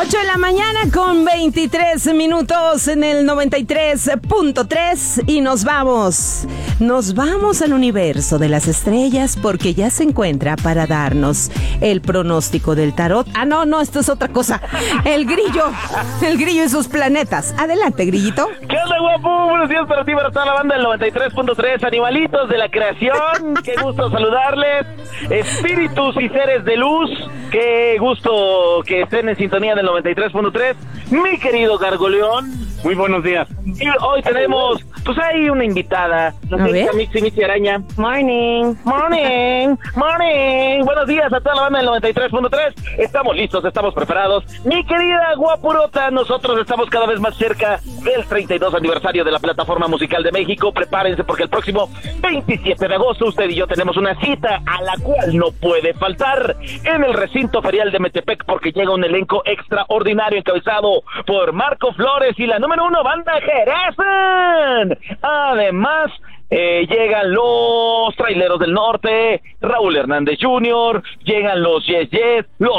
8 de la mañana con 23 minutos en el 93.3 y nos vamos al universo de las estrellas porque ya se encuentra para darnos el pronóstico del tarot. No, esto es otra cosa. El grillo y sus planetas. Adelante, grillito. ¿Qué onda, guapo? Buenos días para ti, para toda la banda del 93.3, animalitos de la creación. Qué gusto saludarles. Espíritus y seres de luz. Qué gusto que estén en sintonía del 93.3. Mi querido Gargoleón. Muy buenos días. Y hoy tenemos, pues hay una invitada, la señorita Mixi Araña. Morning. Buenos días a toda la banda del 93.3. Estamos listos, estamos preparados. Mi querida Guapurota, nosotros estamos cada vez más cerca del 32 aniversario de la Plataforma Musical de México. Prepárense porque el próximo 27 de agosto usted y yo tenemos una cita a la cual no puede faltar en el recinto ferial de Metepec porque llega un elenco extraordinario encabezado por Marco Flores y la número 1 banda Jerezan. Además, llegan los Traileros del Norte, Raúl Hernández Jr., llegan los Yes Yes, los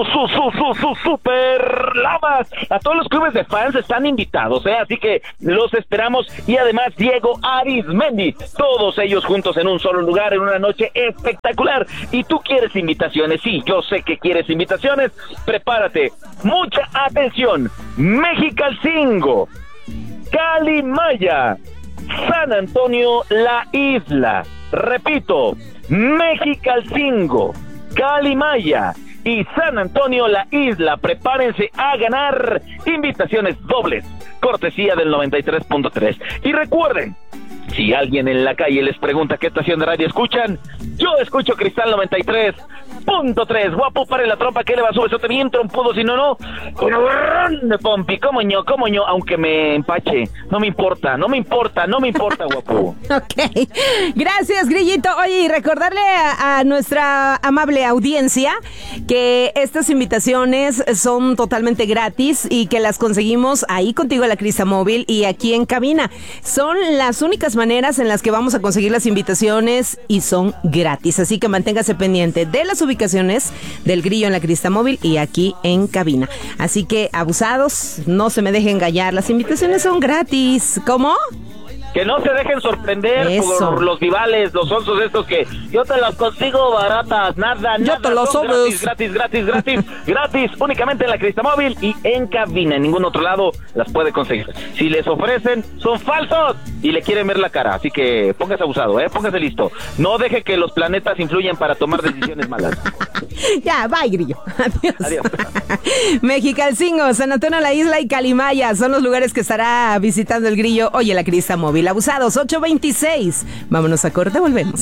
Super Lamas. A todos los clubes de fans están invitados, así que los esperamos. Y además Diego Arizmendi, todos ellos juntos en un solo lugar, en una noche espectacular. Y tú quieres invitaciones, sí, yo sé que quieres invitaciones. Prepárate, mucha atención. Mexicalcingo, Calimaya, San Antonio, La Isla. Repito, Mexicalcingo, Calimaya y San Antonio, La Isla. Prepárense a ganar invitaciones dobles, cortesía del 93.3. Y recuerden, si alguien en la calle les pregunta qué estación de radio escuchan, yo escucho Cristal 93.3. Guapo, pare la trompa, que le va a subir, bien trompudo, si no, de Pompi, cómo ño, aunque me empache, no me importa, guapo. Ok, gracias, grillito. Oye, y recordarle a nuestra amable audiencia que estas invitaciones son totalmente gratis y que las conseguimos ahí contigo en la Crista Móvil y aquí en cabina. Son las únicas maneras en las que vamos a conseguir las invitaciones y son gratis, así que manténgase pendiente de las ubicaciones del grillo en la Crista Móvil y aquí en cabina. Así que abusados, no se me dejen engañar, las invitaciones son gratis. ¿Cómo? Que no se dejen sorprender por los vivales, los onzos estos que yo te las consigo baratas, nada, yo te los sobres. Gratis, únicamente en la Crista Móvil y en cabina, en ningún otro lado las puede conseguir. Si les ofrecen, son falsos y le quieren ver la cara, así que póngase abusado, póngase listo. No deje que los planetas influyan para tomar decisiones malas. Ya, bye, grillo. Adiós. Mexicalcingo, San Antonio, La Isla y Calimaya son los lugares que estará visitando el grillo hoy en la Crista Móvil. Abusados, 8:26. Vámonos a corte, volvemos.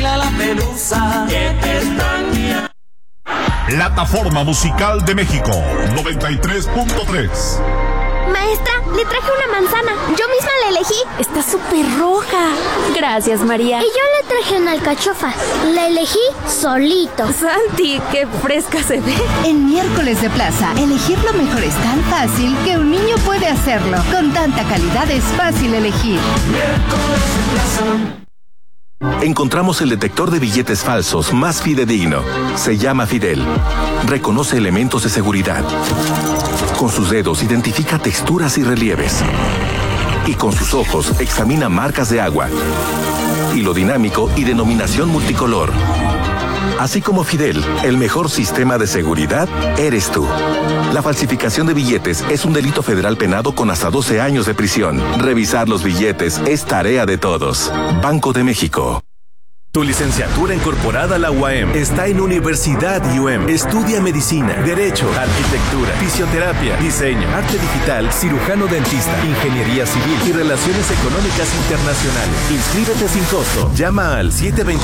Plataforma Musical de México, 93.3. Maestra, le traje una manzana. Yo misma la elegí. Está súper roja. Gracias, María. Y yo le traje una alcachofa. La elegí solito. Santi, qué fresca se ve. En Miércoles de Plaza, elegir lo mejor es tan fácil que un niño puede hacerlo. Con tanta calidad es fácil elegir. Miércoles de Plaza. Encontramos el detector de billetes falsos más fidedigno. Se llama Fidel. Reconoce elementos de seguridad. Con sus dedos identifica texturas y relieves. Y con sus ojos examina marcas de agua. Hilo dinámico y denominación multicolor. Así como Fidel, el mejor sistema de seguridad eres tú. La falsificación de billetes es un delito federal penado con hasta 12 años de prisión. Revisar los billetes es tarea de todos. Banco de México. Tu licenciatura incorporada a la UAM está en Universidad UM. Estudia medicina, derecho, arquitectura, fisioterapia, diseño, arte digital, cirujano dentista, ingeniería civil y relaciones económicas internacionales. Inscríbete sin costo. Llama al 722-262-4878.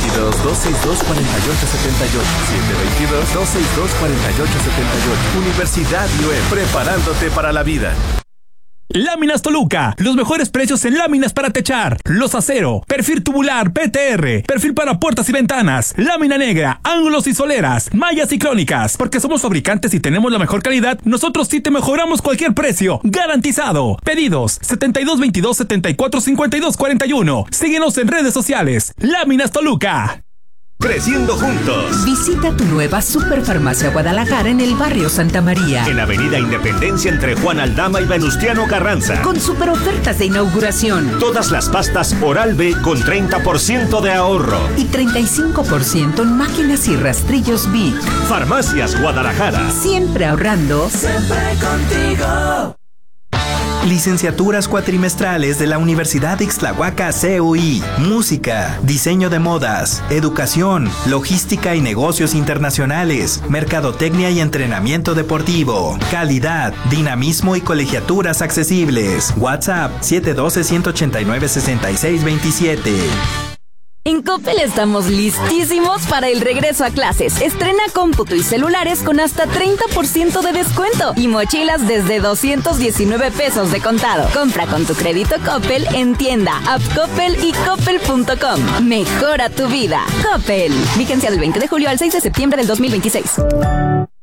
722-262-4878. Universidad UM. Preparándote para la vida. Láminas Toluca, los mejores precios en láminas para techar, los acero, perfil tubular, PTR, perfil para puertas y ventanas, lámina negra, ángulos y soleras, mallas y crónicas, porque somos fabricantes y tenemos la mejor calidad, nosotros sí te mejoramos cualquier precio, garantizado. Pedidos 7222-745241. Síguenos en redes sociales. Láminas Toluca. Creciendo juntos. Visita tu nueva Superfarmacia Guadalajara en el barrio Santa María. En Avenida Independencia entre Juan Aldama y Venustiano Carranza. Con super ofertas de inauguración. Todas las pastas Oral-B con 30% de ahorro. Y 35% en máquinas y rastrillos Vic. Farmacias Guadalajara. Siempre ahorrando. Siempre contigo. Licenciaturas cuatrimestrales de la Universidad Ixtlahuaca CUI. Música, diseño de modas, educación, logística y negocios internacionales, mercadotecnia y entrenamiento deportivo, calidad, dinamismo y colegiaturas accesibles. WhatsApp 712-189-6627. En Coppel estamos listísimos para el regreso a clases. Estrena cómputo y celulares con hasta 30% de descuento y mochilas desde 219 pesos de contado. Compra con tu crédito Coppel en tienda, app Coppel y coppel.com. Mejora tu vida. Coppel. Vigencia del 20 de julio al 6 de septiembre del 2026.